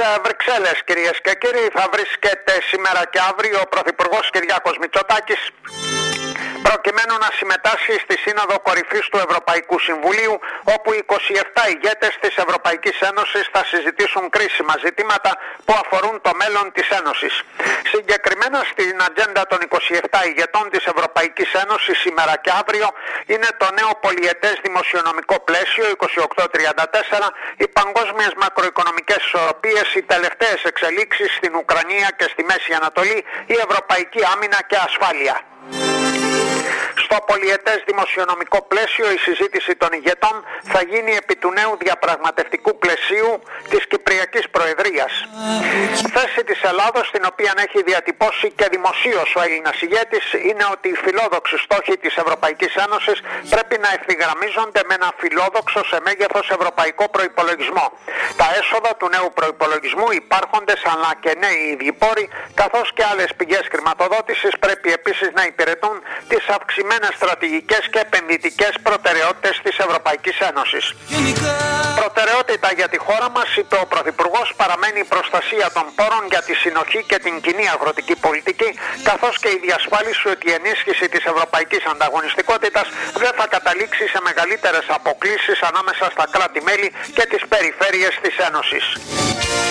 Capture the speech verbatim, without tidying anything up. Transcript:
Βρυξέλλες, κυρίες και κύριοι, θα βρίσκεται σήμερα και αύριο ο Πρωθυπουργός Κυριάκος Μητσοτάκης προκειμένου να συμμετάσχει στη Σύνοδο Κορυφής του Ευρωπαϊκού Συμβουλίου, όπου οι είκοσι επτά ηγέτες της Ευρωπαϊκής Ένωσης θα συζητήσουν κρίσιμα ζητήματα που αφορούν το μέλλον της Ένωσης. Συγκεκριμένα στην ατζέντα των είκοσι επτά ηγετών της Ευρωπαϊκής Ένωσης σήμερα και αύριο είναι το νέο πολυετές δημοσιονομικό πλαίσιο είκοσι οκτώ τριάντα τέσσερα, οι παγκόσμιες μακροοικονομικές ισορροπίες, οι τελευταίες εξελίξεις στην Ουκρανία και στη Μέση Ανατολή, η ευρωπαϊκή άμυνα και ασφάλεια. Στο πολυετές δημοσιονομικό πλαίσιο η συζήτηση των ηγετών θα γίνει επί του νέου διαπραγματευτικού πλαισίου της Κυπριακής Προεδρίας. Θέση της Ελλάδος, την οποία έχει διατυπώσει και δημοσίως ο Έλληνας ηγέτης, είναι ότι οι φιλόδοξοι στόχοι της Ευρωπαϊκής Ένωσης πρέπει να ευθυγραμμίζονται με ένα φιλόδοξο σε μέγεθος ευρωπαϊκό προϋπολογισμό. Τα έσοδα του νέου προϋπολογισμού, υπάρχοντες αλλά και νέοι ίδιοι πόροι, καθώς και άλλες πηγές χρηματοδότησης, πρέπει επίσης να υπηρετούν τις αυξημένες στρατηγικές και επενδυτικές προτεραιότητες της Ευρωπαϊκής Ένωσης. Προτεραιότητα για τη χώρα μας, είπε ο Πρωθυπουργός, παραμένει η προστασία των πόρων για τη συνοχή και την κοινή αγροτική πολιτική, καθώς και η διασφάλιση ότι η ενίσχυση της ευρωπαϊκής ανταγωνιστικότητας δεν θα καταλήξει σε μεγαλύτερες αποκλίσεις ανάμεσα στα κράτη-μέλη και τις περιφέρειες της Ένωσης.